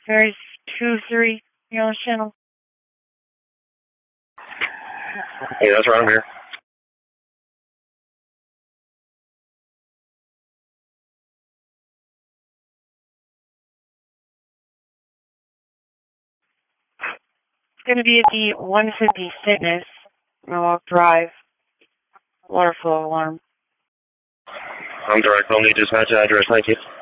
Ferris 2-3, Yellow Channel. Hey, that's right, I'm here. It's going to be at the 150 Fitness, Mohawk Drive, water flow alarm. I'm direct. I'll need dispatch address. Thank you.